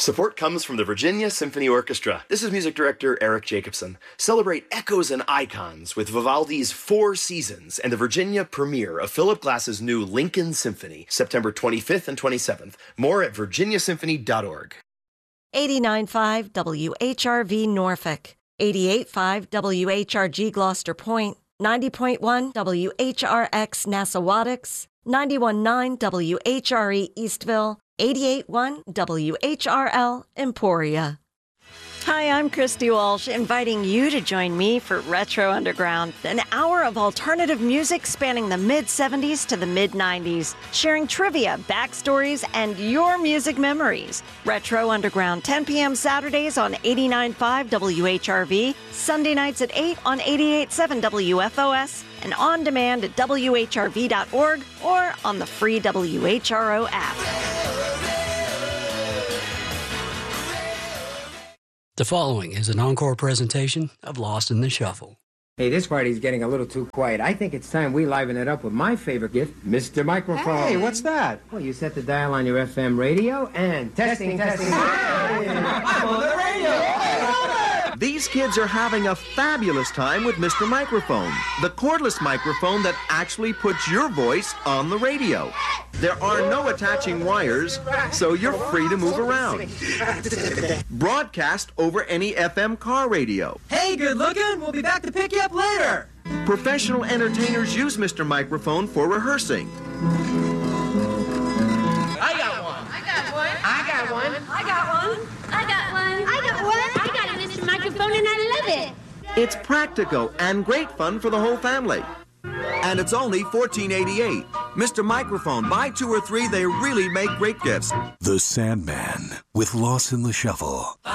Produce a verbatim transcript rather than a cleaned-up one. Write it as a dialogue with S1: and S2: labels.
S1: Support comes from the Virginia Symphony Orchestra. This is music director Eric Jacobson. Celebrate echoes and icons with Vivaldi's Four Seasons and the Virginia premiere of Philip Glass's new Lincoln Symphony, September twenty-fifth and twenty-seventh. More at virginia symphony dot org.
S2: eighty-nine point five W H R V Norfolk, eighty-eight point five W H R G Gloucester Point, ninety point one W H R X Nassawadox, ninety-one point nine W H R E Eastville, eighty-eight point one W H R L Emporia. Hi, I'm Christy Walsh, inviting you to join me for Retro Underground, an hour of alternative music spanning the mid-seventies to the mid-nineties, sharing trivia, backstories, and your music memories. Retro Underground, ten p.m. Saturdays on eighty-nine point five W H R V, Sunday nights at eight on eighty-eight point seven W F O S, and on demand at W H R V dot org or on the free W H R O app.
S3: The following is an encore presentation of Lost in the Shuffle.
S4: Hey, this party's getting a little too quiet. I think it's time we liven it up with my favorite gift, Mister Microphone.
S5: Hey, what's that?
S4: Well, you set the dial on your F M radio and testing, testing. testing.
S5: I'm on the radio.
S6: These kids are having a fabulous time with Mister Microphone, the cordless microphone that actually puts your voice on the radio. There are no attaching wires, so you're free to move around. Broadcast over any F M car radio.
S5: Hey, good looking. We'll be back to pick you up later.
S6: Professional entertainers use Mister Microphone for rehearsing.
S7: I got one.
S8: I got one.
S7: I got one.
S8: I got one. I got one. I got one. I got a Mister Microphone and I love it.
S6: It's practical and great fun for the whole family. And it's only fourteen eighty-eight. Mister Microphone, buy two or three, they really make great gifts.
S9: The Sandman with Lost in the Shuffle.